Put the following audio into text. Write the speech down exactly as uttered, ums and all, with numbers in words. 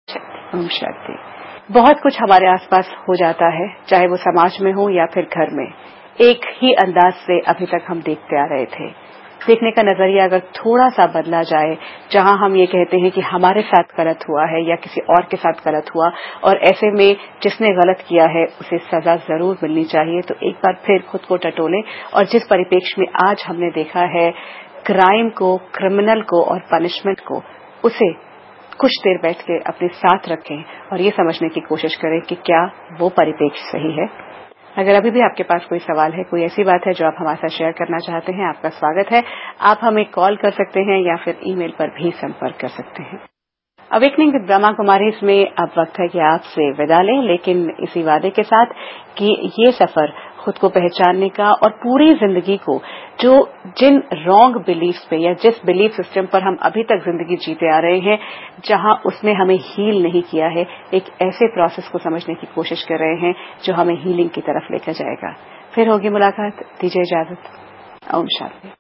ओम शांति। बहुत कुछ हमारे आसपास हो जाता है, चाहे वो समाज में हो या फिर घर में। एक ही अंदाज से अभी तक हम देखते आ रहे थे। देखने का नजरिया अगर थोड़ा सा बदला जाए, जहां हम ये कहते हैं कि हमारे साथ गलत हुआ है या किसी और के साथ गलत हुआ और ऐसे में जिसने गलत किया है उसे सजा जरूर मिलनी चाहिए, तो एक बार फिर खुद को टटोलें और जिस परिप्रेक्ष्य में आज हमने देखा है क्राइम को, क्रिमिनल को और पनिशमेंट को, उसे कुछ देर बैठ के अपने साथ रखें और ये समझने की कोशिश करें कि क्या वो परिप्रेक्ष्य सही है। अगर अभी भी आपके पास कोई सवाल है, कोई ऐसी बात है जो आप हमारे साथ शेयर करना चाहते हैं, आपका स्वागत है। आप हमें कॉल कर सकते हैं या फिर ईमेल पर भी संपर्क कर सकते हैं। अवेकनिंग विद ब्रह्मा कुमारीज में अब वक्त है कि आपसे विदा लें, लेकिन इसी वादे के साथ कि ये सफर खुद को पहचानने का और पूरी जिंदगी को जो जिन रॉन्ग बिलीफ्स पे या जिस बिलीफ सिस्टम पर हम अभी तक जिंदगी जीते आ रहे हैं, जहां उसने हमें हील नहीं किया है, एक ऐसे प्रोसेस को समझने की कोशिश कर रहे हैं जो हमें हीलिंग की तरफ लेकर जाएगा। फिर होगी मुलाकात, दीजिए इजाजत। ओम शांति।